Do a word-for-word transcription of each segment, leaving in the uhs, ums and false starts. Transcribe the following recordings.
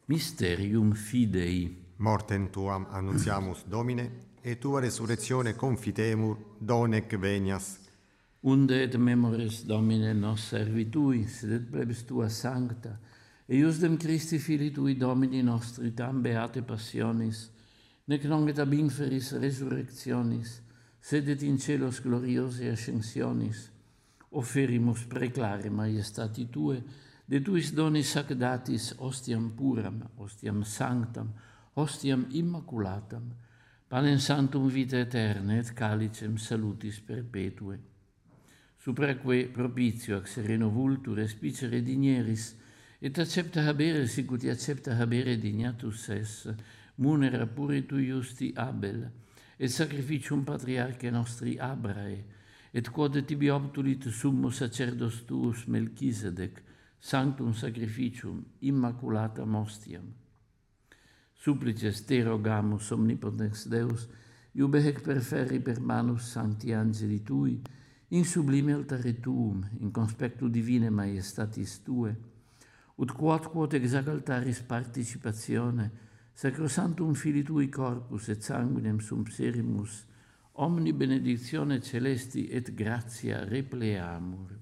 Mysterium Fidei. Mortem tuam annunziamus, Domine, et tua resurrectione confitemur, donec venias. Unde et memores Domine nos servitui, sed et plebis tua sancta, eiusdem Christi Filii tui Domini nostri tam beate passionis, nec non et ab inferis resurrectionis, sed et in celos gloriosi ascensionis, offerimus preclare maiestati tue, de tuis donis sac datis ostiam puram, ostiam sanctam, ostiam immaculatam, panem santum vita aeterna et calicem salutis perpetue. Supraque propitio ac sereno vultur espicere digneris, et accepta habere sicut accepta habere dignatus es, munera pure tu justi Abel, et sacrificium patriarche nostri Abrae, et quod tibi obtulit summo sacerdos tuus Melchisedec, sanctum sacrificium immaculatam ostiam. Supplices te rogamus, omnipotens Deus, iube hec perferri per manus sancti angeli tui, in sublime altare tuum, in conspectu divine maiestatis tue, ut quod quod exag altaris participatione, sacrosantum Filii tui corpus et sanguinem sumpserimus, omni benedictione celesti et gratia repleamur.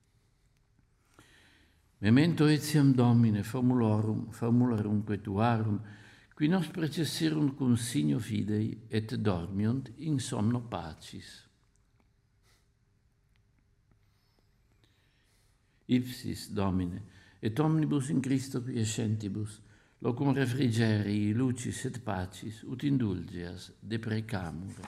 Memento etiam Domine formulorum, formularumque tuarum, qui nos precesserunt cum signo fidei et dormiunt in somno pacis. Ipsis, Domine, et omnibus in Christo quiescentibus, locum refrigerii, lucis et pacis, ut indulgeas deprecamur.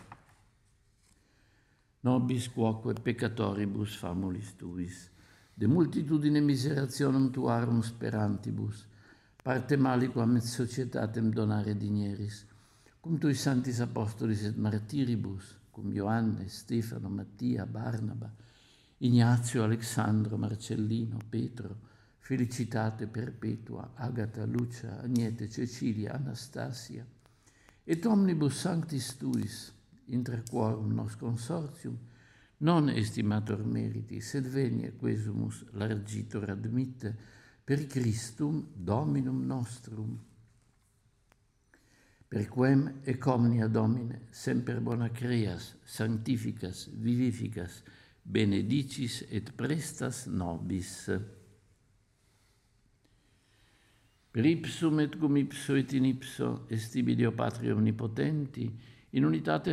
Nobis quoque peccatoribus famulis tuis, de multitudine miserationem tuarum sperantibus, parte maliquam et societatem donare digneris, cum tui sanctis apostolis et martiribus, cum Ioannes, Stefano, Mattia, Barnaba, Ignazio, Alexandro, Marcellino, Petro, Felicitate Perpetua, Agata, Lucia, Agnete, Cecilia, Anastasia, et omnibus sanctis tuis, intra quorum nos consortium, non estimator meriti, sed venia quesumus largitor admitte, per Christum Dominum nostrum. Per quem ec omnia Domine, semper bona creas, sanctificas, vivificas, benedicis et prestas nobis. Per ipsum et cum ipso et in ipso est tibi Deo Patria omnipotenti, in unitate